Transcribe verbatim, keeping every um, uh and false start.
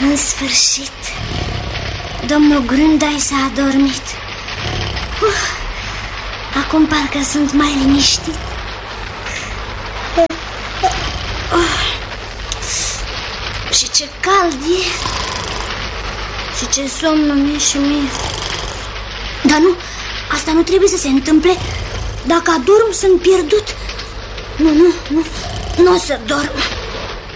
În sfârșit, domnul Grândai s-a adormit. uh, Acum parcă sunt mai liniștit. uh, Și ce cald e. Și ce somn mi-e și mie. Dar nu, asta nu trebuie să se întâmple. Dacă adorm, sunt pierdut. Nu, nu, nu, nu o să dorm.